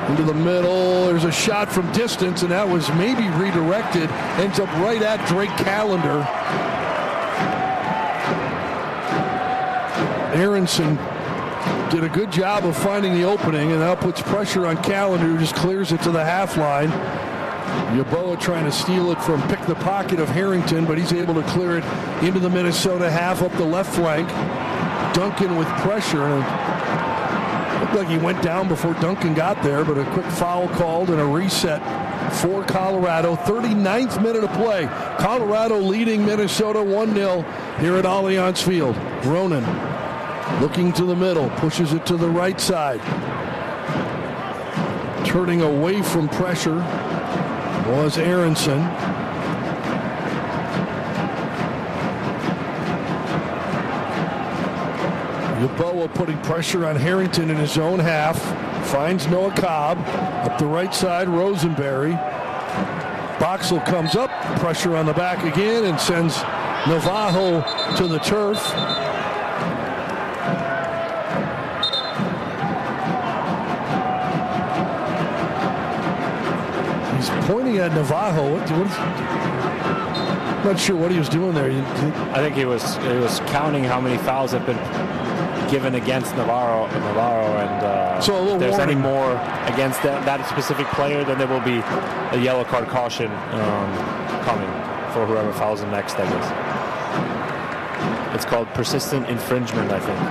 Into the middle. There's a shot from distance, and that was maybe redirected. Ends up right at Drake Callender. Aronson did a good job of finding the opening, and that puts pressure on Callender, who just clears it to the half line. Yeboah trying to steal it from pick the pocket of Harrington, but he's able to clear it into the Minnesota half up the left flank. Duncan with pressure. Looked like he went down before Duncan got there, but a quick foul called and a reset for Colorado. 39th minute of play. Colorado leading Minnesota 1-0 here at Allianz Field. Ronan looking to the middle, pushes it to the right side. Turning away from pressure was Aronson. Yeboah putting pressure on Harrington in his own half. Finds Noah Cobb. Up the right side, Rosenberry. Boxall comes up. Pressure on the back again and sends Navajo to the turf. He's pointing at Navajo. Not sure what he was doing there. I think he was counting how many fouls have been given against Navarro, and so if there's any more against that specific player, then there will be a yellow card caution coming for whoever fouls him next, I guess. It's called persistent infringement, I think.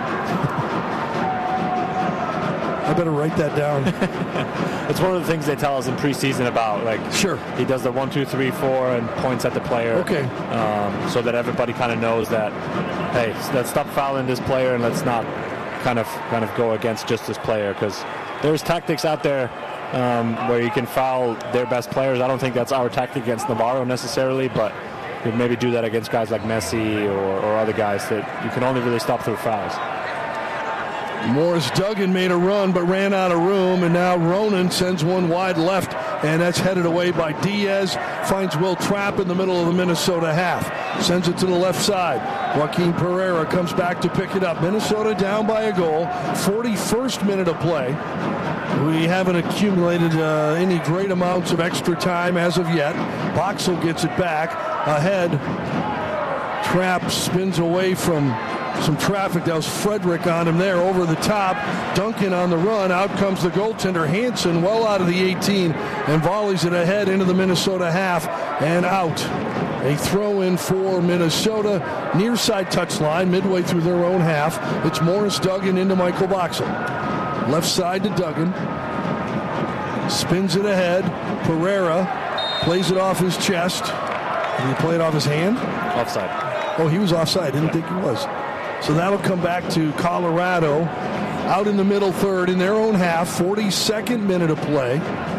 I better write that down. It's one of the things they tell us in preseason about, like, sure, he does the 1, 2, 3, 4 and points at the player. Okay. So that everybody kind of knows that, hey, let's stop fouling this player and let's not kind of go against just this player, because there's tactics out there where you can foul their best players. I don't think that's our tactic against Navarro necessarily, but we maybe do that against guys like Messi or other guys that you can only really stop through fouls. Morris Duggan made a run but ran out of room, and now Ronan sends one wide left, and that's headed away by Diaz. Finds Will Trapp in the middle of the Minnesota half. Sends it to the left side. Joaquin Pereira comes back to pick it up. Minnesota down by a goal. 41st minute of play. We haven't accumulated any great amounts of extra time as of yet. Boxall gets it back. Ahead. Trapp spins away from some traffic. That was Frederick on him there, over the top. Duncan on the run. Out comes the goaltender Hansen, well out of the 18, and volleys it ahead into the Minnesota half and out. A throw in for Minnesota, near side touchline, midway through their own half. It's Morris Duggan into Michael Boxall. Left side to Duggan. Spins it ahead. Pereira plays it off his chest. Did he play it off his hand? Offside. Oh, he was offside. Didn't think he was. So that'll come back to Colorado out in the middle third in their own half. 42nd minute of play.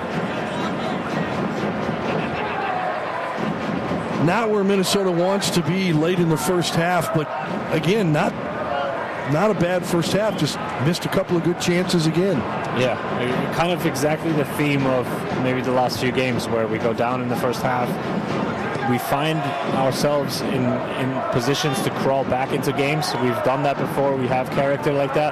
Not where Minnesota wants to be late in the first half, but again, not a bad first half. Just missed a couple of good chances again. Yeah, kind of exactly the theme of maybe the last few games, where we go down in the first half. We find ourselves in positions to crawl back into games. We've done that before. We have character like that.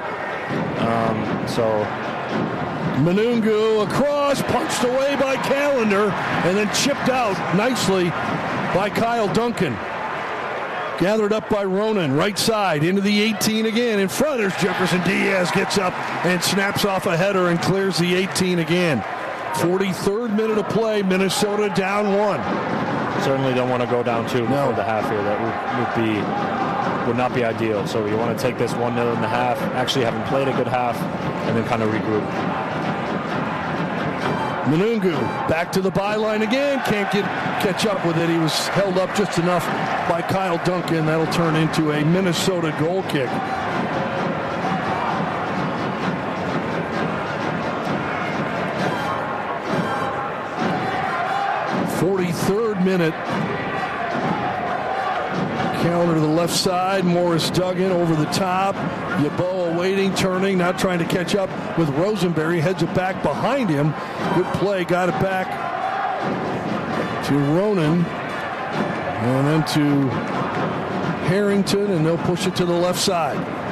Manungu across, punched away by Callender, and then chipped out nicely by Kyle Duncan. Gathered up by Ronan, right side, into the 18 again. In front, there's Jefferson Diaz, gets up and snaps off a header and clears the 18 again. 43rd minute of play, Minnesota down 1. Certainly don't want to go down 2 before the half here. That would not be ideal. So you want to take this 1-0 in the half, actually having played a good half, and then kind of regroup. Manungu back to the byline again. Can't catch up with it. He was held up just enough by Kyle Duncan. That'll turn into a Minnesota goal kick. 43rd minute. Callender to the left side. Morris Duggan over the top. Yeboah waiting, turning, not trying to catch up with Rosenberry. Heads it back behind him. Good play. Got it back to Ronan. And then to Harrington, and they'll push it to the left side.